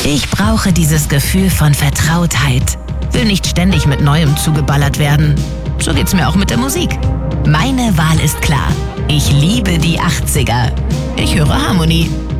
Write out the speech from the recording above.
Ich brauche dieses Gefühl von Vertrautheit. Will nicht ständig mit Neuem zugeballert werden. So geht's mir auch mit der Musik. Meine Wahl ist klar. Ich liebe die 80er. Ich höre Harmonie.